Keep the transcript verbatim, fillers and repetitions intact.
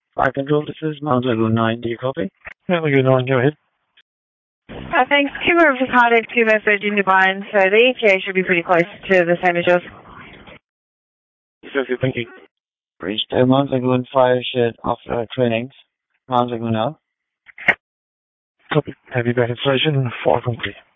Fire control, this is Mount Lagoon nine. Do you copy? Yeah, Lagoon nine, go ahead. Uh, thanks. Cuba Ricardo, Cuba thirteen Divine, so the E T A should be pretty close to the same as yours. Okay, thank you. Reached uh, Mount Lagoon fire shed after trainings. Mount Lagoon now. Copy. Heavy back installation, four from three.